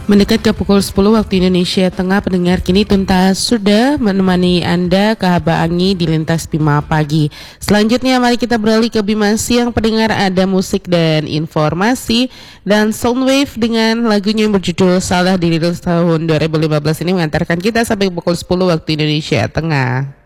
Mendekat ke pukul 10 waktu Indonesia Tengah, pendengar, kini tuntas sudah menemani Anda ke Haba Angi di Lintas Bima Pagi. Selanjutnya mari kita beralih ke Bima Siang, pendengar, ada musik dan informasi. Dan Soundwave dengan lagunya yang berjudul Salah dirilis tahun 2015 ini mengantarkan kita sampai pukul 10 waktu Indonesia Tengah.